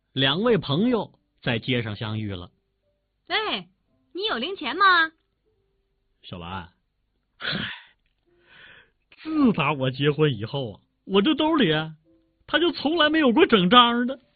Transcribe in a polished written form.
两位朋友在街上相遇了。 哎，你有零钱吗？ 小兰，嗨，自打我结婚以后啊，我这兜里他就从来没有过整张的。